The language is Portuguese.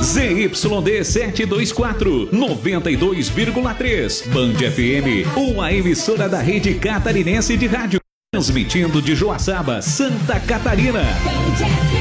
ZYD 724, 92,3. Band FM, uma emissora da rede catarinense de rádio. Transmitindo de Joaçaba, Santa Catarina.